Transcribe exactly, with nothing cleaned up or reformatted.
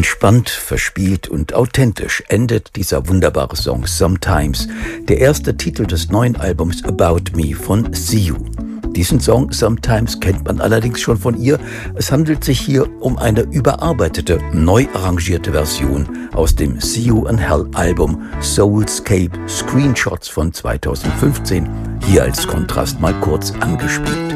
Entspannt, verspielt und authentisch endet dieser wunderbare Song Sometimes, der erste Titel des neuen Albums About Me von See You. Diesen Song Sometimes kennt man allerdings schon von ihr. Es handelt sich hier um eine überarbeitete, neu arrangierte Version aus dem See You in Hell Album Soulscape Screenshots von zweitausendfünfzehn, hier als Kontrast mal kurz angespielt.